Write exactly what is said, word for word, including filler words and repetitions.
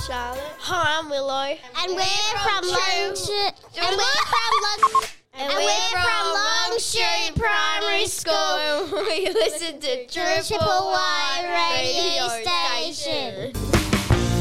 Charlotte. Hi, I'm Willow. And, and we're, we're from, from Long Street. And we're from Long And, and we're, we're from Long Street Primary School. And we listen to Triple Y Radio Station.